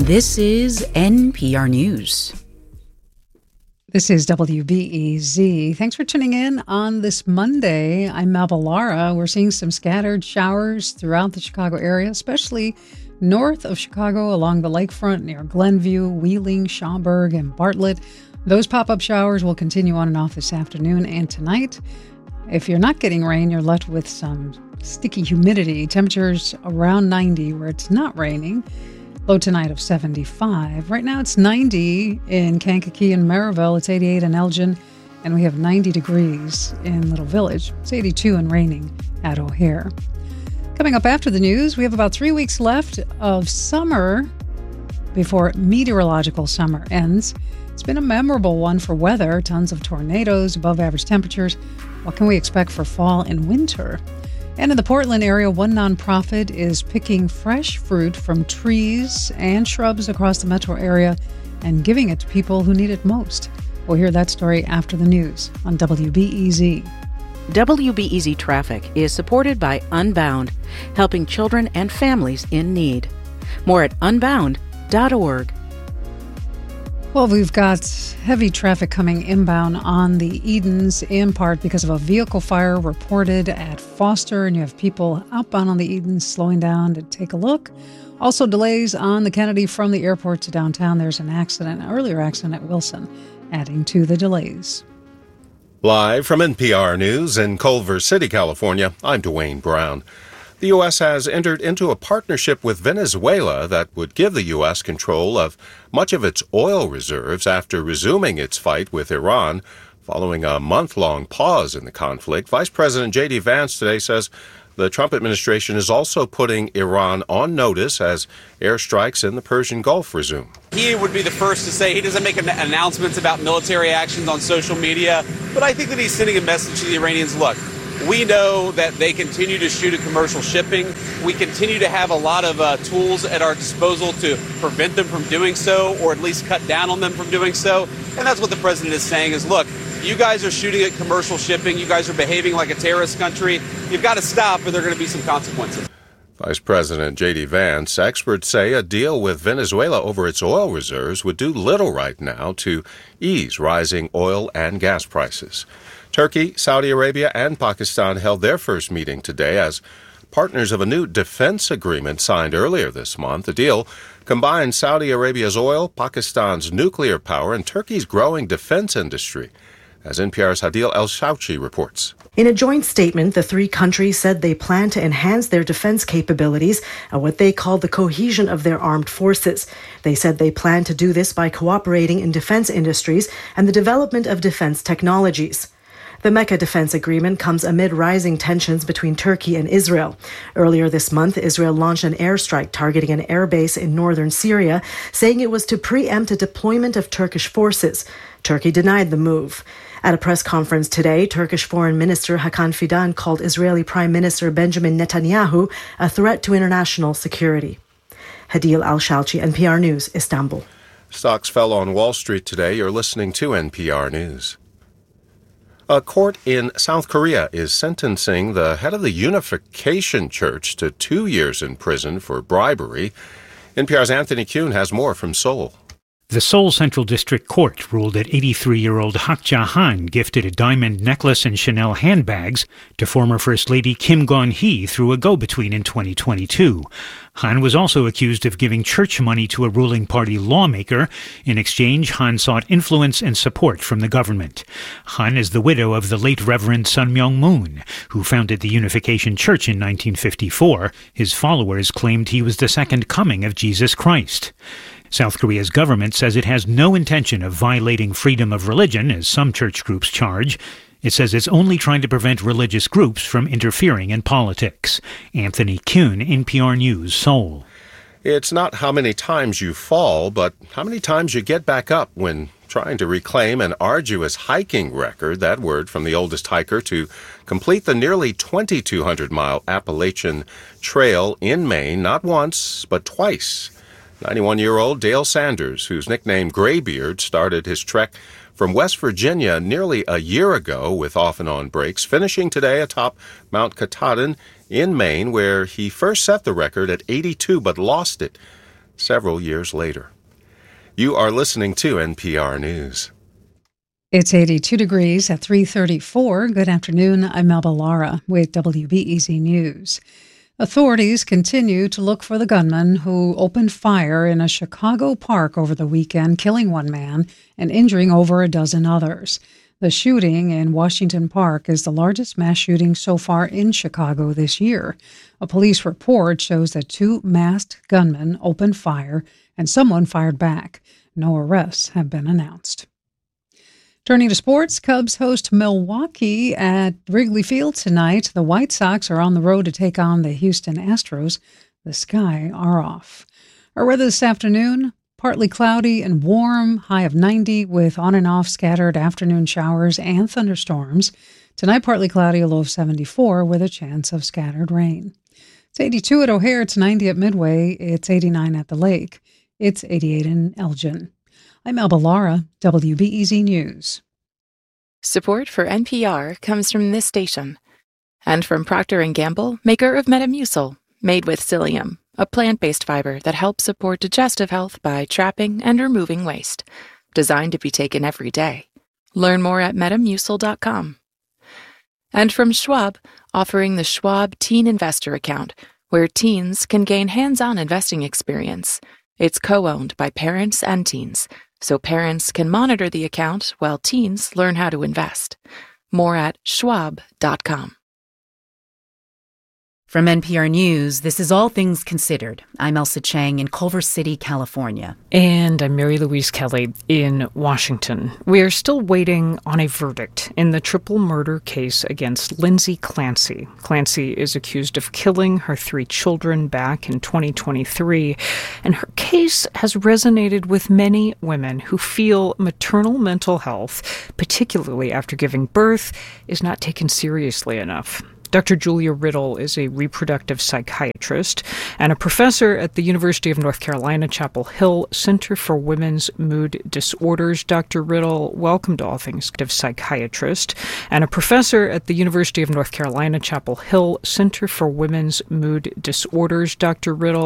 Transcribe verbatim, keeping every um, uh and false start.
This is N P R News. This is W B E Z. Thanks for tuning in on this Monday. I'm Melba Lara. We're seeing some scattered showers throughout the Chicago area, especially north of Chicago along the lakefront near Glenview, Wheeling, Schaumburg, and Bartlett. Those pop-up showers will continue on and off this afternoon and tonight. If you're not getting rain, you're left with some sticky humidity. Temperatures around ninety where it's not raining. Low tonight of seventy-five. Right now it's ninety in Kankakee and Maryville. It's eighty-eight in Elgin. And we have ninety degrees in Little Village. It's eighty-two and raining at O'Hare. Coming up after the news, we have about three weeks left of summer before meteorological summer ends. It's been a memorable one for weather. Tons of tornadoes, above average temperatures. What can we expect for fall and winter? And in the Portland area, one nonprofit is picking fresh fruit from trees and shrubs across the metro area and giving it to people who need it most. We'll hear that story after the news on W B E Z. W B E Z Traffic is supported by Unbound, helping children and families in need. More at unbound dot org. Well, we've got heavy traffic coming inbound on the Edens, in part because of a vehicle fire reported at Foster, and you have people outbound on the Edens slowing down to take a look. Also delays on the Kennedy from the airport to downtown. There's an accident, an earlier accident at Wilson, adding to the delays. Live from N P R News in Culver City, California, I'm Dwayne Brown. The U S has entered into a partnership with Venezuela that would give the U S control of much of its oil reserves after resuming its fight with Iran. Following a month-long pause in the conflict, Vice President J D Vance today says the Trump administration is also putting Iran on notice as airstrikes in the Persian Gulf resume. He would be the first to say he doesn't make announcements about military actions on social media, but I think that he's sending a message to the Iranians. Look, we know that they continue to shoot at commercial shipping. We continue to have a lot of uh, tools at our disposal to prevent them from doing so, or at least cut down on them from doing so. And that's what the president is saying is, look, you guys are shooting at commercial shipping. You guys are behaving like a terrorist country. You've got to stop, or there are going to be some consequences. Vice President J D Vance, experts say a deal with Venezuela over its oil reserves would do little right now to ease rising oil and gas prices. Turkey, Saudi Arabia, and Pakistan held their first meeting today as partners of a new defense agreement signed earlier this month. The deal combines Saudi Arabia's oil, Pakistan's nuclear power, and Turkey's growing defense industry, as N P R's Hadil El-Shauchi reports. In a joint statement, the three countries said they plan to enhance their defense capabilities and what they called the cohesion of their armed forces. They said they plan to do this by cooperating in defense industries and the development of defense technologies. The Mecca Defense Agreement comes amid rising tensions between Turkey and Israel. Earlier this month, Israel launched an airstrike targeting an airbase in northern Syria, saying it was to preempt a deployment of Turkish forces. Turkey denied the move. At a press conference today, Turkish Foreign Minister Hakan Fidan called Israeli Prime Minister Benjamin Netanyahu a threat to international security. Hadil Al-Shalchi, N P R News, Istanbul. Stocks fell on Wall Street today. You're listening to N P R News. A court in South Korea is sentencing the head of the Unification Church to two years in prison for bribery. N P R's Anthony Kuhn has more from Seoul. The Seoul Central District Court ruled that eighty-three-year-old Hak Ja-han gifted a diamond necklace and Chanel handbags to former First Lady Kim Gon-hee through a go-between in twenty twenty-two. Han was also accused of giving church money to a ruling party lawmaker. In exchange, Han sought influence and support from the government. Han is the widow of the late Reverend Sun Myung-moon, who founded the Unification Church in nineteen fifty-four. His followers claimed he was the second coming of Jesus Christ. South Korea's government says it has no intention of violating freedom of religion, as some church groups charge. It says it's only trying to prevent religious groups from interfering in politics. Anthony Kuhn, N P R News, Seoul. It's not how many times you fall, but how many times you get back up when trying to reclaim an arduous hiking record, that word from the oldest hiker to complete the nearly twenty-two hundred mile Appalachian Trail in Maine, not once, but twice. ninety-one-year-old Dale Sanders, whose nickname Graybeard, started his trek from West Virginia nearly a year ago with off-and-on breaks, finishing today atop Mount Katahdin in Maine, where he first set the record at eighty-two but lost it several years later. You are listening to N P R News. It's eighty-two degrees at three thirty-four. Good afternoon. I'm Melba Lara with W B E Z News. Authorities continue to look for the gunman who opened fire in a Chicago park over the weekend, killing one man and injuring over a dozen others. The shooting in Washington Park is the largest mass shooting so far in Chicago this year. A police report shows that two masked gunmen opened fire and someone fired back. No arrests have been announced. Turning to sports, Cubs host Milwaukee at Wrigley Field tonight. The White Sox are on the road to take on the Houston Astros. The Sky are off. Our weather this afternoon, partly cloudy and warm, high of ninety with on and off scattered afternoon showers and thunderstorms. Tonight, partly cloudy, a low of seventy-four with a chance of scattered rain. It's eighty-two at O'Hare, it's ninety at Midway, it's eighty-nine at the lake, it's eighty-eight in Elgin. I'm Melba Lara, W B E Z News. Support for N P R comes from this station and from Procter and Gamble, maker of Metamucil, made with psyllium, a plant-based fiber that helps support digestive health by trapping and removing waste. Designed to be taken every day. Learn more at metamucil dot com. And from Schwab, offering the Schwab Teen Investor Account, where teens can gain hands-on investing experience. It's co-owned by parents and teens, so parents can monitor the account while teens learn how to invest. More at schwab dot com. From N P R News, this is All Things Considered. I'm Elsa Chang in Culver City, California. And I'm Mary Louise Kelly in Washington. We are still waiting on a verdict in the triple murder case against Lindsay Clancy. Clancy is accused of killing her three children back in twenty twenty-three, and her case has resonated with many women who feel maternal mental health, particularly after giving birth, is not taken seriously enough. Doctor Julia Riddle is a reproductive psychiatrist and a professor at the University of North Carolina, Chapel Hill Center for Women's Mood Disorders. Doctor Riddle, welcome to All Things Psychiatrist, and a professor at the University of North Carolina, Chapel Hill Center for Women's Mood Disorders. Doctor Riddle,